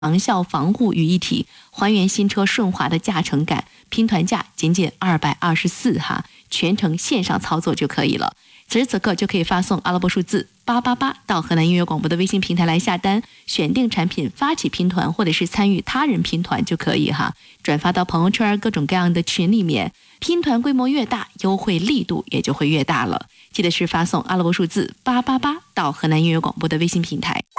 长效防护于一体，还原新车顺滑的驾乘感。拼团价仅仅224哈，全程线上操作就可以了。此时此刻就可以发送阿拉伯数字888到河南音乐广播的微信平台来下单，选定产品发起拼团，或者是参与他人拼团就可以哈。转发到朋友圈各种各样的群里面，拼团规模越大，优惠力度也就会越大了。记得是发送阿拉伯数字888到河南音乐广播的微信平台。